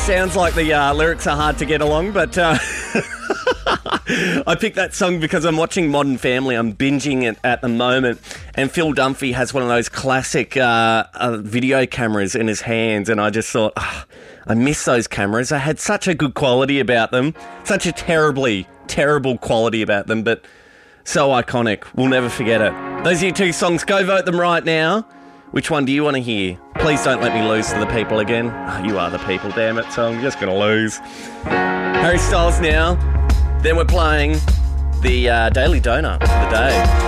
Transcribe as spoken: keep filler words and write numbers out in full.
sounds like the uh, lyrics are hard to get along, but uh, I picked that song because I'm watching Modern Family. I'm binging it at the moment, and Phil Dunphy has one of those classic uh, uh, video cameras in his hands, and I just thought, oh, I miss those cameras. They had such a good quality about them, such a terribly, terrible quality about them, but so iconic. We'll never forget it. Those are your two songs. Go vote them right now. Which one do you want to hear? Please don't let me lose to the people again. Oh, you are the people, damn it, so I'm just going to lose. Harry Styles now. Then we're playing the uh, Daily Donut of the day.